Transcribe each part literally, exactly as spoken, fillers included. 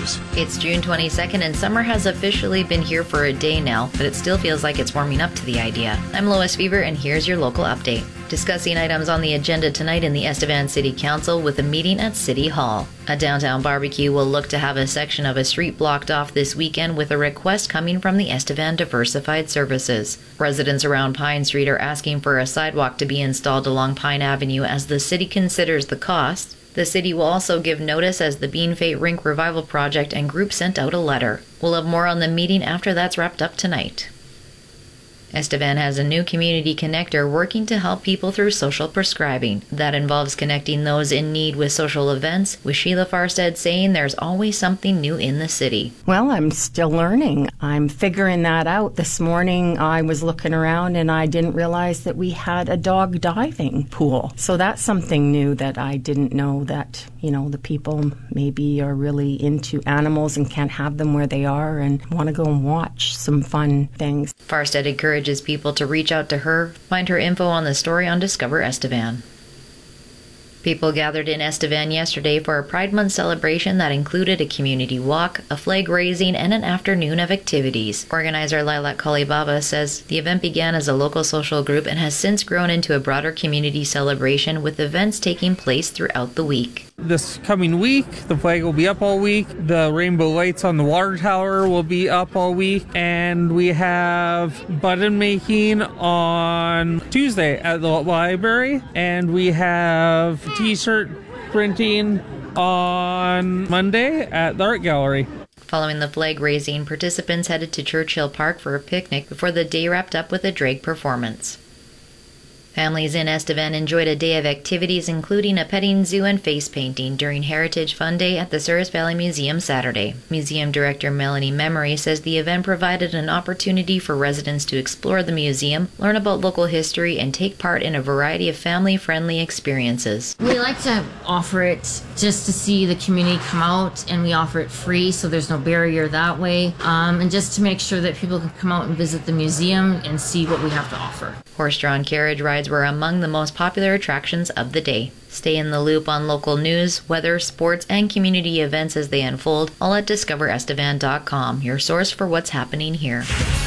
News. It's June twenty-second and summer has officially been here for a day now, but it still feels like it's warming up to the idea. I'm Lois Fever and here's your local update. Discussing items on the agenda tonight in the Estevan City Council with a meeting at City Hall. A downtown barbecue will look to have a section of a street blocked off this weekend with a request coming from the Estevan Diversified Services. Residents around Pine Street are asking for a sidewalk to be installed along Pine Avenue as the city considers the cost. The city will also give notice as the Bean Fate Rink Revival Project and group sent out a letter. We'll have more on the meeting after that's wrapped up tonight. Estevan has a new community connector working to help people through social prescribing. That involves connecting those in need with social events, with Sheila Farstead saying there's always something new in the city. Well, I'm still learning. I'm figuring that out. This morning I was looking around and I didn't realize that we had a dog diving pool. So that's something new that I didn't know, that, you know, the people maybe are really into animals and can't have them where they are and want to go and watch some fun things. Farstead encouraged people to reach out to her. Find her info on the story on Discover Estevan. People gathered in Estevan yesterday for a Pride Month celebration that included a community walk, a flag raising, and an afternoon of activities. Organizer Lilac Kalibaba says the event began as a local social group and has since grown into a broader community celebration with events taking place throughout the week. This coming week, the flag will be up all week. The rainbow lights on the water tower will be up all week. And we have button making on Tuesday at the library. And we have t-shirt printing on Monday at the art gallery. Following the flag raising, participants headed to Churchill Park for a picnic before the day wrapped up with a drag performance. Families in Estevan enjoyed a day of activities including a petting zoo and face painting during Heritage Fun Day at the Souris Valley Museum Saturday. Museum Director Melanie Memory says the event provided an opportunity for residents to explore the museum, learn about local history, and take part in a variety of family-friendly experiences. We like to offer it just to see the community come out, and we offer it free, so there's no barrier that way, um, and just to make sure that people can come out and visit the museum and see what we have to offer. Horse-drawn carriage rides were among the most popular attractions of the day. Stay in the loop on local news, weather, sports, and community events as they unfold, all at discover estevan dot com, your source for what's happening here.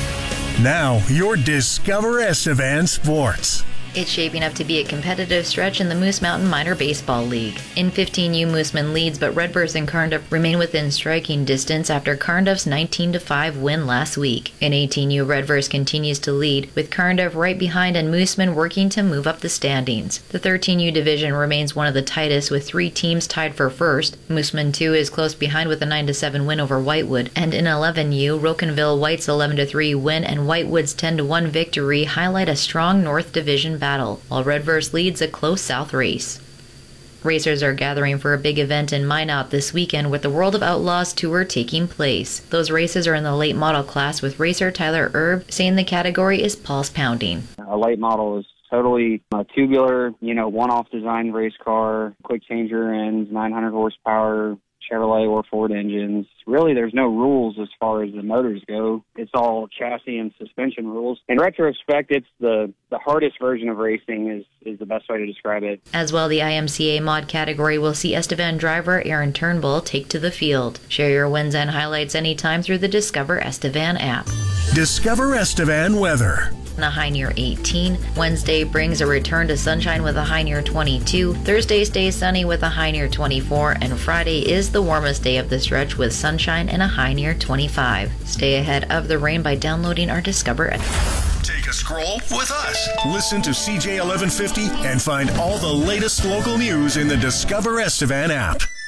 Now, your Discover Estevan Sports. It's shaping up to be a competitive stretch in the Moose Mountain Minor Baseball League. In fifteen U, Mooseman leads, but Redbirds and Carnduff remain within striking distance after Carnduff's nineteen to five win last week. In eighteen U, Redbirds continues to lead, with Carnduff right behind and Mooseman working to move up the standings. The thirteen U division remains one of the tightest, with three teams tied for first. Mooseman two is close behind with a nine to seven win over Whitewood, and in eleven U, Rocanville White's eleven to three win and Whitewood's ten to one victory highlight a strong North Division battle, while Redverse leads a close South race. Racers are gathering for a big event in Minot this weekend with the World of Outlaws Tour taking place. Those races are in the late model class, with racer Tyler Erb saying the category is pulse pounding. A late model is totally a tubular, you know, one-off design race car, quick changer ends, nine hundred horsepower, Chevrolet or Ford engines. Really, there's no rules as far as the motors go. It's all chassis and suspension rules. In retrospect, it's the, the hardest version of racing is, is the best way to describe it. As well, the I M C A mod category will see Estevan driver Aaron Turnbull take to the field. Share your wins and highlights anytime through the Discover Estevan app. Discover Estevan weather. A high near eighteen. Wednesday brings a return to sunshine with a high near twenty-two. Thursday stays sunny with a high near twenty-four. And Friday is the warmest day of the stretch with sunshine and a high near twenty-five. Stay ahead of the rain by downloading our Discover. Take a scroll with us. Listen to C J eleven fifty and find all the latest local news in the Discover Estevan app.